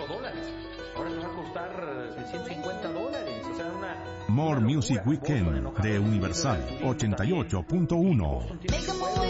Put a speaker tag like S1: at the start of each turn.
S1: $4. Ahora te va a costar $150. O sea,
S2: More Music Weekend de Universal 88.1.